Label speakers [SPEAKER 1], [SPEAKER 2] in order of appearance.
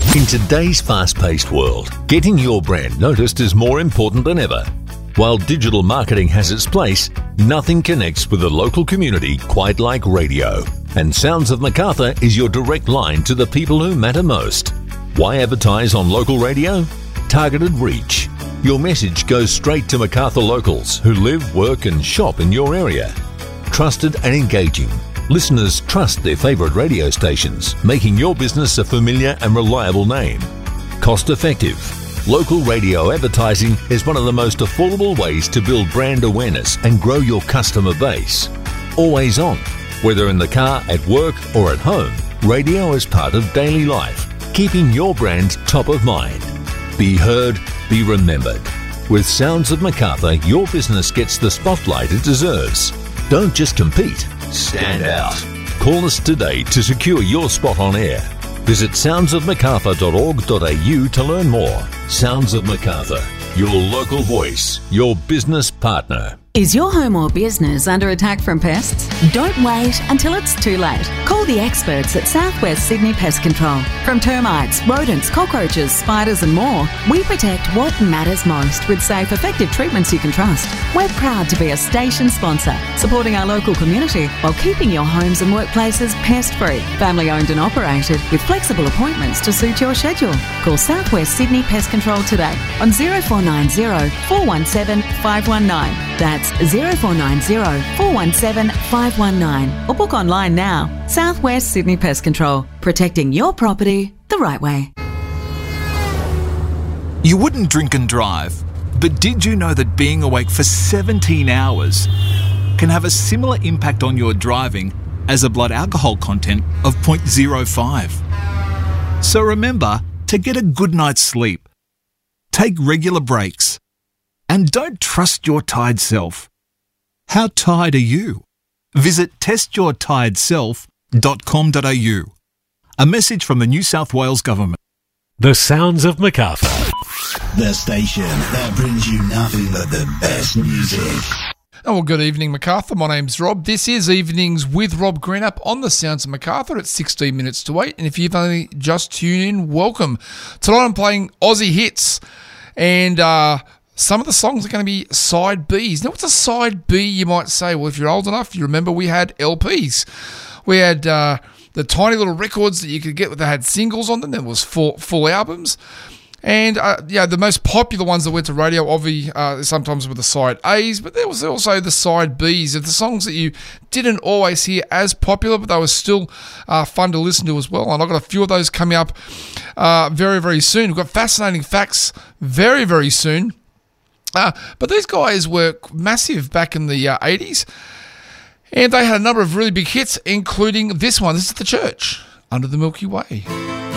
[SPEAKER 1] In today's fast-paced world, getting your brand noticed is more important than ever. While digital marketing has its place, nothing connects with the local community quite like radio. And Sounds of Macarthur is your direct line to the people who matter most. Why advertise on local radio? Targeted reach. Your message goes straight to Macarthur locals who live, work and shop in your area. Trusted and engaging. Listeners trust their favourite radio stations, making your business a familiar and reliable name. Cost effective. Local radio advertising is one of the most affordable ways to build brand awareness and grow your customer base. Always on. Whether in the car, at work or at home, radio is part of daily life, keeping your brand top of mind. Be heard, be remembered. With Sounds of Macarthur, your business gets the spotlight it deserves. Don't just compete, stand out. Call us today to secure your spot on air. Visit soundsofmacarthur.org.au to learn more. Sounds of Macarthur, your local voice, your business partner.
[SPEAKER 2] Is your home or business under attack from pests? Don't wait until it's too late. Call the experts at Southwest Sydney Pest Control. From termites, rodents, cockroaches, spiders and more, we protect what matters most with safe, effective treatments you can trust. We're proud to be a station sponsor, supporting our local community while keeping your homes and workplaces pest-free. Family owned and operated with flexible appointments to suit your schedule. Call Southwest Sydney Pest Control today on 0490 417 519. That's 0490 417 519 or book online now. Southwest Sydney Pest Control, protecting your property the right way.
[SPEAKER 3] You wouldn't drink and drive, but did you know that being awake for 17 hours can have a similar impact on your driving as a blood alcohol content of 0.05? So remember to get a good night's sleep, take regular breaks, and don't trust your tired self. How tired are you? Visit testyourtiredself.com.au. A message from the New South Wales Government.
[SPEAKER 4] The Sounds of Macarthur.
[SPEAKER 5] The station that brings you nothing but the best music.
[SPEAKER 6] Oh, well, good evening, Macarthur. My name's Rob. This is Evenings with Rob Greenup on the Sounds of Macarthur at 16 minutes to 8. And if you've only just tuned in, welcome. Tonight I'm playing Aussie hits, and some of the songs are going to be side Bs. Now, what's a side B, you might say? Well, if you're old enough, you remember we had LPs. We had the tiny little records that you could get that had singles on them. There was full albums. And, the most popular ones that went to radio, obviously, sometimes were the side A's, but there was also the side B's of the songs that you didn't always hear as popular, but they were still fun to listen to as well. And I've got a few of those coming up very, very soon. We've got Fascinating Facts very, very soon. But these guys were massive back in the 80s, and they had a number of really big hits, including this one. This is The Church, Under the Milky Way.